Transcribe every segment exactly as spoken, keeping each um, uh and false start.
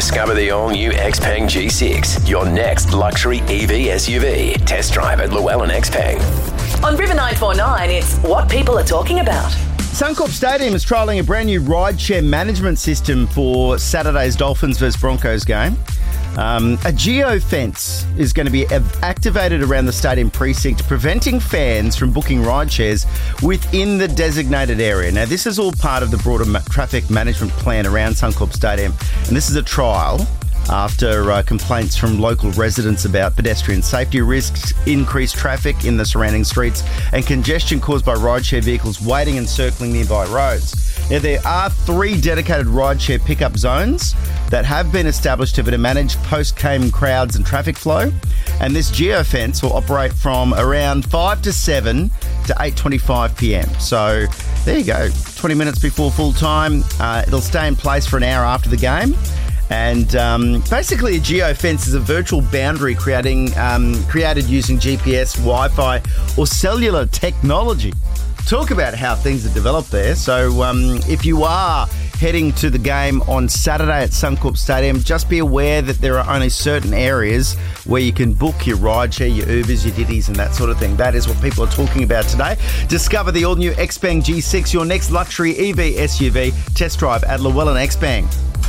Discover the all-new Xpeng G six, your next luxury E V S U V. Test drive at Llewellyn Xpeng. On River nine four nine, it's what people are talking about. Suncorp Stadium is trialling a brand new rideshare management system for Saturday's Dolphins versus Broncos game. Um, a geofence is going to be activated around the stadium precinct, preventing fans from booking rideshares within the designated area. Now, this is all part of the broader ma- traffic management plan around Suncorp Stadium, and this is a trial after uh, complaints from local residents about pedestrian safety risks, increased traffic in the surrounding streets, and congestion caused by rideshare vehicles waiting and circling nearby roads. Now, there are three dedicated rideshare pickup zones that have been established to manage post-game crowds and traffic flow, and this geofence will operate from around five to seven to eight twenty-five p.m. So there you go, twenty minutes before full time. Uh, it'll stay in place for an hour after the game. And um, basically a geofence is a virtual boundary creating um, created using G P S, Wi-Fi or cellular technology. Talk about how things are developed there. So um, if you are heading to the game on Saturday at Suncorp Stadium, just be aware that there are only certain areas where you can book your rideshare, your Ubers, your Ditties and that sort of thing. That is what people are talking about today. Discover the all-new Xpeng G six, your next luxury E V S U V. Test drive at Llewellyn Xpeng.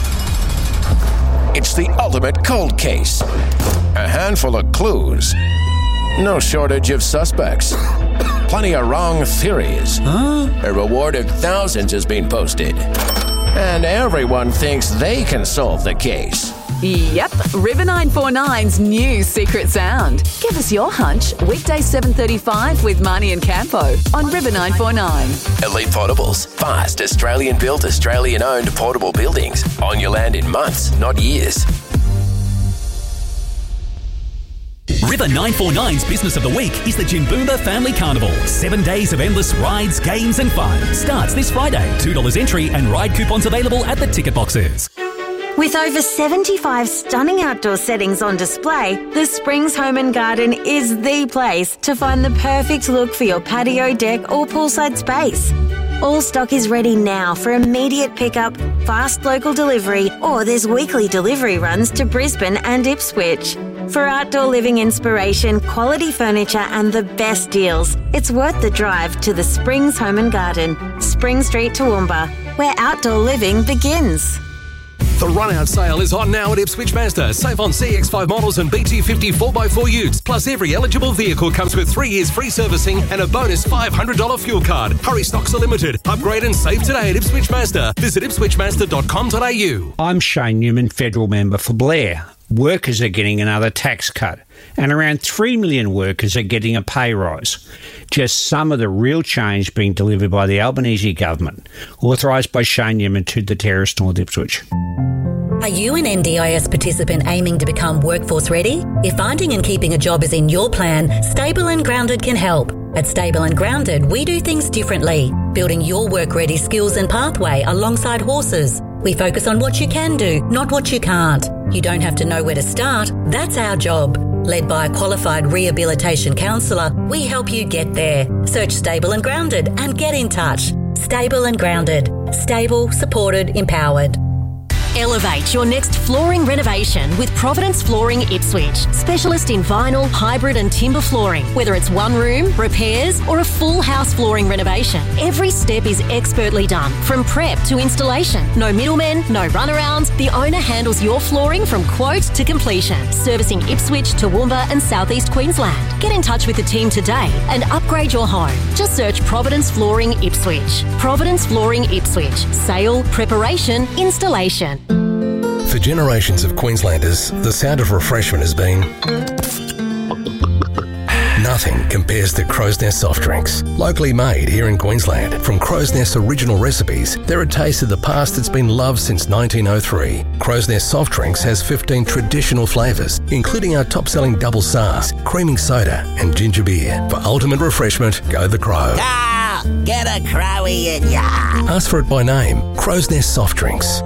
It's the ultimate cold case. A handful of clues. No shortage of suspects. Plenty of wrong theories. Huh? A reward of thousands has been posted. And everyone thinks they can solve the case. Yep, River nine four nine's new secret sound. Give us your hunch. Weekday seven thirty-five with Marnie and Campo on River nine four nine. Elite Portables. Fast, Australian-built, Australian-owned portable buildings. On your land in months, not years. River nine four nine's Business of the Week is the Jimboomba Family Carnival. Seven days of endless rides, games and fun. Starts this Friday. two dollars entry and ride coupons available at the ticket boxes. With over seventy-five stunning outdoor settings on display, the Springs Home and Garden is the place to find the perfect look for your patio, deck or poolside space. All stock is ready now for immediate pickup, fast local delivery, or there's weekly delivery runs to Brisbane and Ipswich. For outdoor living inspiration, quality furniture and the best deals, it's worth the drive to the Springs Home and Garden, Spring Street, Toowoomba, where outdoor living begins. The run-out sale is on now at Ipswich Mazda. Save on C X five models and B T fifty four by four utes. Plus, every eligible vehicle comes with three years free servicing and a bonus five hundred dollars fuel card. Hurry, stocks are limited. Upgrade and save today at Ipswich Mazda. Visit ipswich mazda dot com dot a u. I'm Shane Newman, federal member for Blair. Workers are getting another tax cut, and around three million workers are getting a pay rise. Just some of the real change being delivered by the Albanese government, authorised by Shane Newman to the Terrace North Ipswich. Are you an N D I S participant aiming to become workforce ready? If finding and keeping a job is in your plan, Stable and Grounded can help. At Stable and Grounded, we do things differently, building your work-ready skills and pathway alongside horses. We focus on what you can do, not what you can't. You don't have to know where to start. That's our job. Led by a qualified rehabilitation counsellor, we help you get there. Search Stable and Grounded and get in touch. Stable and Grounded. Stable, supported, empowered. Elevate your next flooring renovation with Providence Flooring Ipswich. Specialist in vinyl, hybrid and timber flooring. Whether it's one room, repairs or a full house flooring renovation, every step is expertly done. From prep to installation. No middlemen, no runarounds. The owner handles your flooring from quote to completion. Servicing Ipswich, Toowoomba and South East Queensland. Get in touch with the team today and upgrade your home. Just search Providence Flooring Ipswich. Providence Flooring Ipswich. Sale, preparation, installation. For generations of Queenslanders, the sound of refreshment has been... Nothing compares to Crow's Nest soft drinks. Locally made here in Queensland. From Crow's Nest's original recipes, they're a taste of the past that's been loved since nineteen oh three. Crow's Nest soft drinks has fifteen traditional flavours, including our top-selling double S A Rs, creaming soda and ginger beer. For ultimate refreshment, go the Crow. Ah, get a Crowie in ya. Ask for it by name. Crow's Nest soft drinks.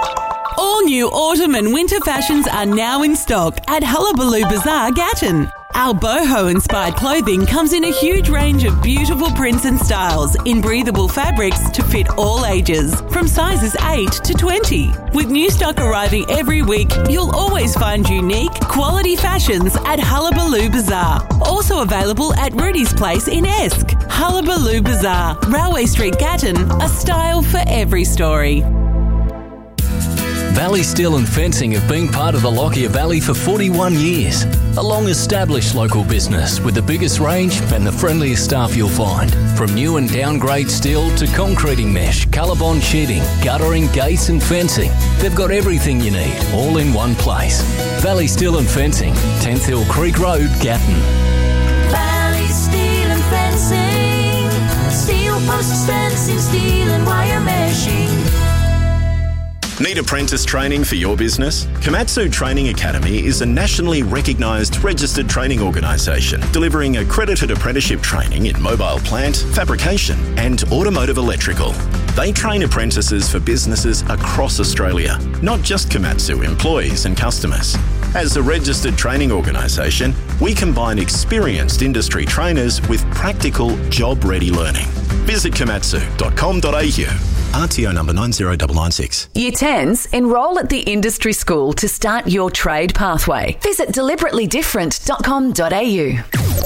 All new autumn and winter fashions are now in stock at Hullabaloo Bazaar, Gatton. Our boho-inspired clothing comes in a huge range of beautiful prints and styles in breathable fabrics to fit all ages, from sizes eight to twenty. With new stock arriving every week, you'll always find unique, quality fashions at Hullabaloo Bazaar. Also available at Rudy's Place in Esk. Hullabaloo Bazaar, Railway Street, Gatton, a style for every story. Valley Steel and Fencing have been part of the Lockyer Valley for forty-one years. A long-established local business with the biggest range and the friendliest staff you'll find. From new and downgrade steel to concreting mesh, Colorbond sheeting, guttering, gates and fencing. They've got everything you need, all in one place. Valley Steel and Fencing, tenth Hill Creek Road, Gatton. Valley Steel and Fencing. Steel posts, fencing, steel and wire meshing. Need apprentice training for your business? Komatsu Training Academy is a nationally recognised registered training organisation delivering accredited apprenticeship training in mobile plant, fabrication and automotive electrical. They train apprentices for businesses across Australia, not just Komatsu employees and customers. As a registered training organisation, we combine experienced industry trainers with practical, job-ready learning. Visit komatsu dot com dot a u. R T O number nine zero nine nine six. Year tens, enrol at the industry school to start your trade pathway. Visit deliberately different dot com dot a u.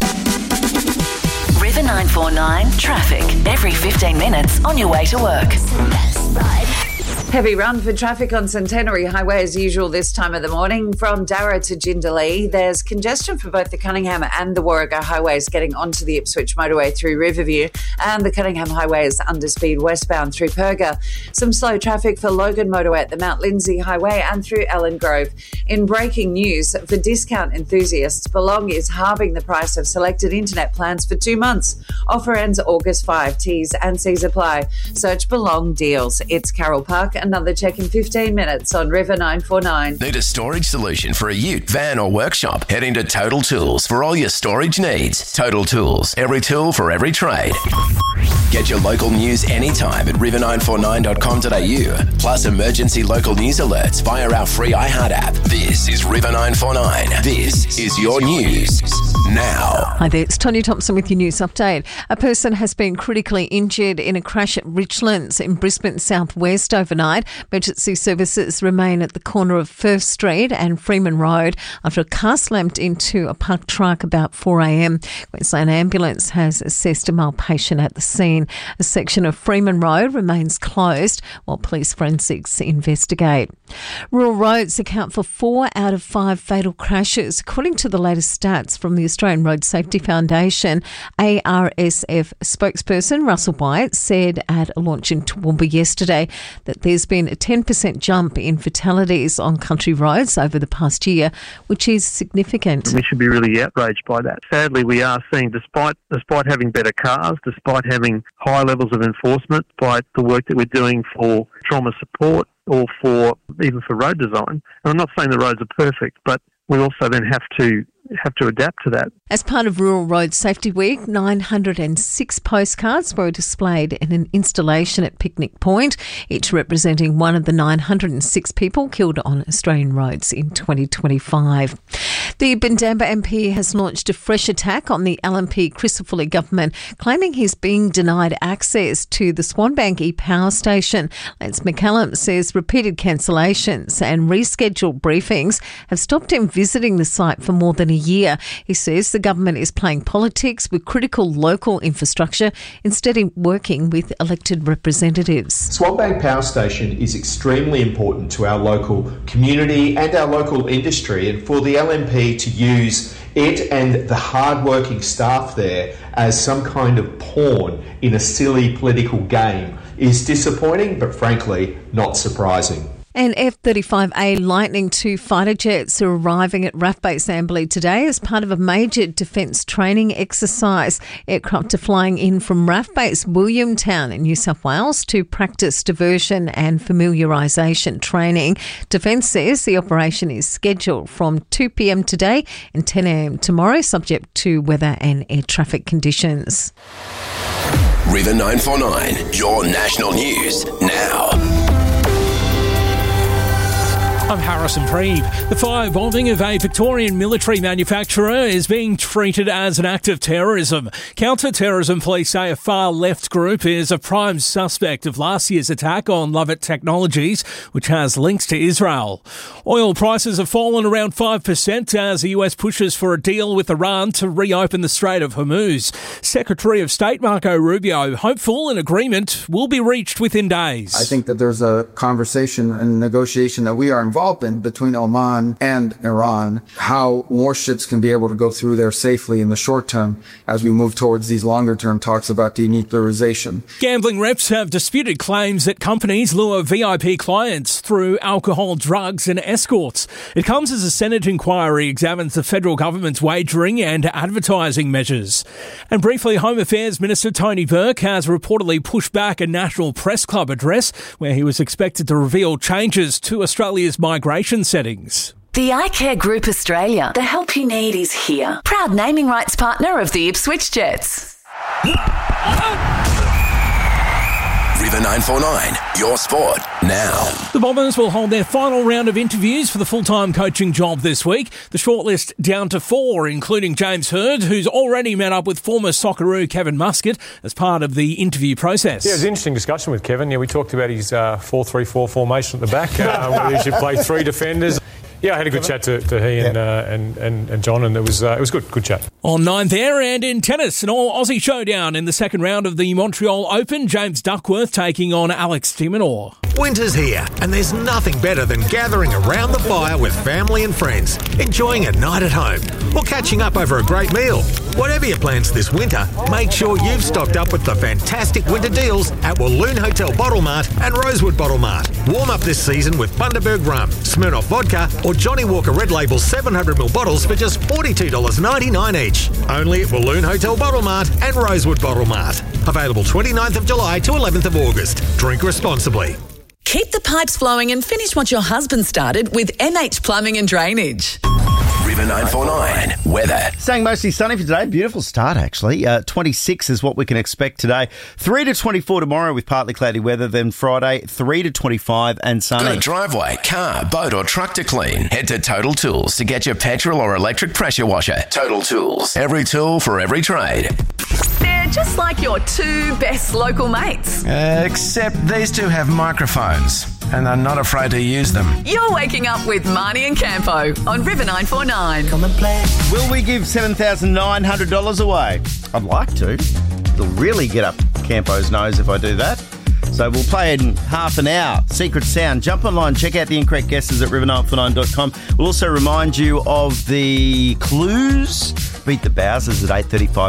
River nine four nine traffic. Every fifteen minutes on your way to work. Heavy run for traffic on Centenary Highway as usual this time of the morning. From Darra to Jindalee, there's congestion for both the Cunningham and the Warrego highways getting onto the Ipswich motorway through Riverview, and the Cunningham highway is under speed westbound through Perga. Some slow traffic for Logan motorway at the Mount Lindsay highway and through Ellen Grove. In breaking news, for discount enthusiasts, Belong is halving the price of selected internet plans for two months. Offer ends August fifth. T's and C's apply. Search Belong Deals. It's Carroll Park. Another check in fifteen minutes on River nine four nine. Need a storage solution for a ute, van or workshop? Head into Total Tools for all your storage needs. Total Tools, every tool for every trade. Get your local news anytime at river nine four nine dot com dot a u. Plus emergency local news alerts via our free iHeart app. This is River nine four nine. This is your news now. Hi there, it's Tony Thompson with your news update. A person has been critically injured in a crash at Richlands in Brisbane Southwest overnight. Emergency services remain at the corner of Firth Street and Freeman Road after a car slammed into a parked truck about four a.m. Queensland Ambulance has assessed a male patient at the scene. A section of Freeman Road remains closed while police forensics investigate. Rural roads account for four out of five fatal crashes, according to the latest stats from the Australian Road Safety Foundation. A R S F spokesperson Russell White said at a launch in Toowoomba yesterday that there's been a ten percent jump in fatalities on country roads over the past year, which is significant. We should be really outraged by that. Sadly, we are seeing, despite despite having better cars, despite having high levels of enforcement, despite the work that we're doing for trauma support or for even for road design, and I'm not saying the roads are perfect, but we also then have to have to adapt to that. As part of Rural Road Safety Week, nine hundred six postcards were displayed in an installation at Picnic Point, each representing one of the nine hundred six people killed on Australian roads in twenty twenty-five. The Bundamba M P has launched a fresh attack on the L N P Crisafulli government, claiming he's being denied access to the Swanbank e-power station. Lance McCallum says repeated cancellations and rescheduled briefings have stopped him visiting the site for more than a year. He says the government is playing politics with critical local infrastructure instead of working with elected representatives. Swanbank Power Station is extremely important to our local community and our local industry, and for the L N P to use it and the hard-working staff there as some kind of pawn in a silly political game is disappointing, but frankly not surprising. And F thirty-five A Lightning two fighter jets are arriving at R A F Base Amberley today as part of a major defence training exercise. Aircraft are flying in from R A F Base Williamtown in New South Wales to practice diversion and familiarisation training. Defence says the operation is scheduled from two p.m. today and ten a.m. tomorrow, subject to weather and air traffic conditions. River nine four nine, your national news now. I'm Harrison Preeve. The firebombing of a Victorian military manufacturer is being treated as an act of terrorism. Counter-terrorism police say a far-left group is a prime suspect of last year's attack on Lovett Technologies, which has links to Israel. Oil prices have fallen around five percent as the U S pushes for a deal with Iran to reopen the Strait of Hormuz. Secretary of State Marco Rubio hopeful an agreement will be reached within days. I think that there's a conversation and negotiation that we are involved in between Oman and Iran, how more ships can be able to go through there safely in the short term as we move towards these longer term talks about denuclearization. Gambling reps have disputed claims that companies lure V I P clients through alcohol, drugs and escorts. It comes as a Senate inquiry examines the federal government's wagering and advertising measures. And briefly, Home Affairs Minister Tony Burke has reportedly pushed back a National Press Club address where he was expected to reveal changes to Australia's migration settings. The iCare Group Australia. The help you need is here. Proud naming rights partner of the Ipswich Jets. River nine four nine, your sport now. The Bombers will hold their final round of interviews for the full-time coaching job this week. The shortlist down to four, including James Hird, who's already met up with former Socceroo Kevin Muscat as part of the interview process. Yeah, it was an interesting discussion with Kevin. Yeah, we talked about his uh, four three four formation at the back, uh, where he should play three defenders. Yeah, I had a good chat to, to he and, yeah. uh, and and and John, and it was uh, it was good, good chat. On nine there, and in tennis, an all-Aussie showdown in the second round of the Montreal Open. James Duckworth taking on Alex de Minaur. Winter's here, and there's nothing better than gathering around the fire with family and friends, enjoying a night at home, or catching up over a great meal. Whatever your plans this winter, make sure you've stocked up with the fantastic winter deals at Walloon Hotel Bottle Mart and Rosewood Bottle Mart. Warm up this season with Bundaberg Rum, Smirnoff Vodka, or Johnny Walker Red Label seven hundred milliliter bottles for just forty-two dollars ninety-nine each. Only at Walloon Hotel Bottle Mart and Rosewood Bottle Mart. Available twenty-ninth of July to eleventh of August. Drink responsibly. Keep the pipes flowing and finish what your husband started with M H Plumbing and Drainage. River nine four nine, weather. Staying mostly sunny for today. Beautiful start, actually. Uh, twenty-six is what we can expect today. three to twenty-four tomorrow with partly cloudy weather. Then Friday, three to twenty-five and sunny. Got a driveway, car, boat or truck to clean? Head to Total Tools to get your petrol or electric pressure washer. Total Tools. Every tool for every trade. They're just like your two best local mates. Uh, except these two have microphones and are not afraid to use them. You're waking up with Marnie and Campo on River nine four nine. Come and play. Will we give seven thousand nine hundred dollars away? I'd like to. It'll really get up Campo's nose if I do that. So we'll play in half an hour. Secret Sound. Jump online, check out the incorrect guesses at river nine four nine dot com. We'll also remind you of the clues. Beat the Bowsers at eight thirty-five.